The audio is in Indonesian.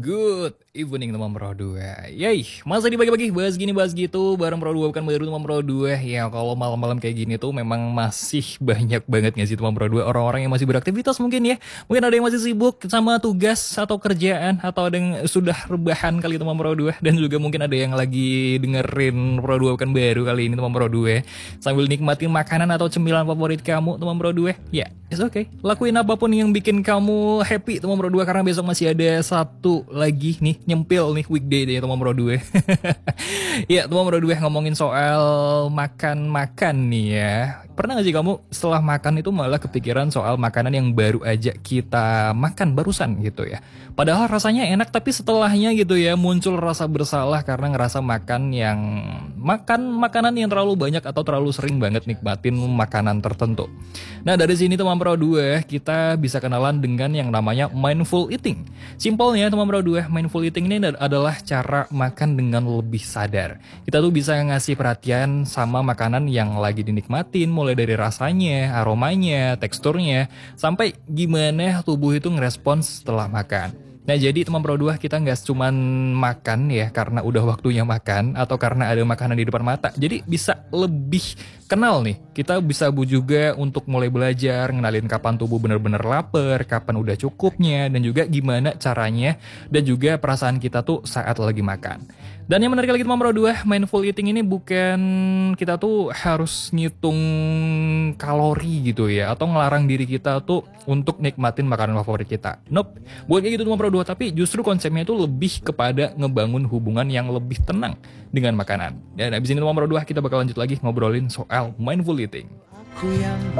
Good evening teman Pro 2. Yay, masa dibagi-bagi bahas gini bahas gitu bareng Pro 2 bukan baru teman Pro 2. Ya kalau malam-malam kayak gini tuh memang masih banyak banget nggak sih teman Pro 2 orang-orang yang masih beraktivitas mungkin ya. Mungkin ada yang masih sibuk sama tugas atau kerjaan atau ada yang sudah rebahan kali teman Pro 2 dan juga mungkin ada yang lagi dengerin Pro 2 bukan baru kali ini teman Pro 2 sambil nikmatin makanan atau cemilan favorit kamu teman Pro 2. Ya, it's okay. Lakuin apapun yang bikin kamu happy teman Pro 2 karena besok masih ada satu lagi nih nyempil nih weekday deh teman Pro 2. Ya teman Pro 2 ngomongin soal makan-makan nih ya. Pernah gak sih kamu setelah makan itu malah kepikiran soal makanan yang baru aja kita makan barusan gitu ya. Padahal rasanya enak tapi setelahnya gitu ya muncul rasa bersalah karena ngerasa makan makanan yang terlalu banyak atau terlalu sering banget nikmatin makanan tertentu. Nah dari sini teman Pro 2 kita bisa kenalan dengan yang namanya mindful eating. Simpelnya teman Pro 2, mindful eating ini adalah cara makan dengan lebih sadar. Kita tuh bisa ngasih perhatian sama makanan yang lagi dinikmatin, mulai dari rasanya, aromanya, teksturnya, sampai gimana tubuh itu ngerespons setelah makan. Nah jadi teman Pro 2 kita nggak cuman makan ya karena udah waktunya makan atau karena ada makanan di depan mata. Jadi bisa lebih kenal nih. Kita bisa juga untuk mulai belajar ngenalin kapan tubuh bener-bener lapar, kapan udah cukupnya, dan juga gimana caranya dan juga perasaan kita tuh saat lagi makan. Dan yang menarik lagi teman Pro 2, mindful eating ini bukan kita tuh harus ngitung kalori gitu ya atau ngelarang diri kita tuh untuk nikmatin makanan favorit kita. Nope, bukan kayak gitu teman Pro 2, tapi justru konsepnya itu lebih kepada ngebangun hubungan yang lebih tenang dengan makanan. Dan abis ini teman Pro 2 kita bakal lanjut lagi ngobrolin soal mindful eating. Aku yang